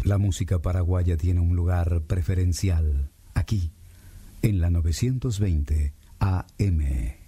La música paraguaya tiene un lugar preferencial aquí, en la 920 AM.